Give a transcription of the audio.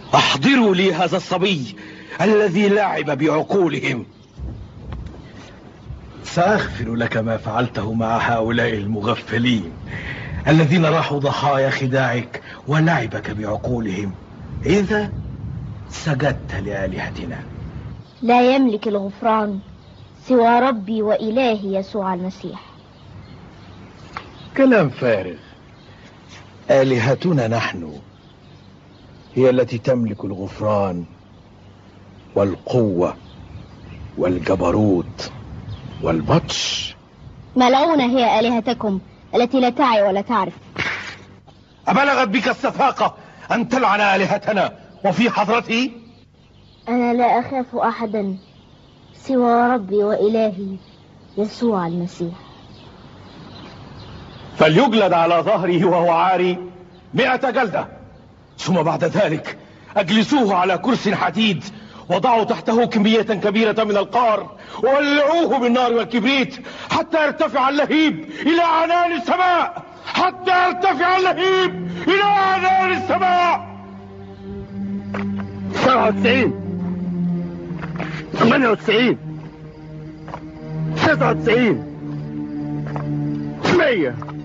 احضروا لي هذا الصبي الذي لعب بعقولهم. سأغفر لك ما فعلته مع هؤلاء المغفلين الذين راحوا ضحايا خداعك ولعبك بعقولهم إذا سجدت لآلهتنا. لا يملك الغفران سوى ربي وإلهي يسوع المسيح. كلام فارغ. آلهتنا نحن هي التي تملك الغفران والقوة والجبروت والبطش. ملعونة هي آلهتكم التي لا تعي ولا تعرف. أبلغت بك السفاقة أن تلعن آلهتنا وفي حضرتي؟ أنا لا أخاف أحدا سوى ربي وإلهي يسوع المسيح. فليجلد على ظهره وهو عاري 100 جلدة، ثم بعد ذلك أجلسوه على كرسي حديد وضعوا تحته كمية كبيرة من القار وولعوه بالنار والكبريت حتى يرتفع اللهيب إلى عنان السماء، حتى يرتفع اللهيب إلى عنان السماء. 97 98 99 100